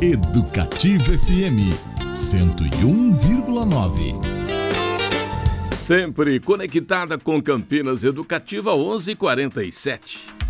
Educativa FM 101,9. Sempre conectada com Campinas Educativa 11:47.